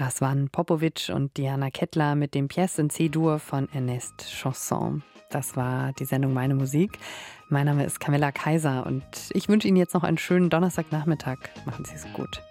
Das waren Popovic und Diana Kettler mit dem Pièce in C-Dur von Ernest Chausson. Das war die Sendung Meine Musik. Mein Name ist Camilla Kaiser und ich wünsche Ihnen jetzt noch einen schönen Donnerstagnachmittag. Machen Sie es gut.